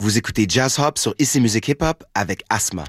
Vous écoutez Jazz Hop sur Ici Musique Hip Hop avec Asma.